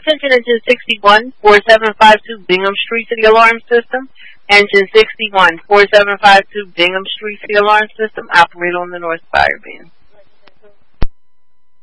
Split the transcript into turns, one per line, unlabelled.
attention, engine 61, 4752 Bingham Street to the alarm system. Engine 61, 4752 Bingham Street to the alarm system. Operate on the North Fire Band.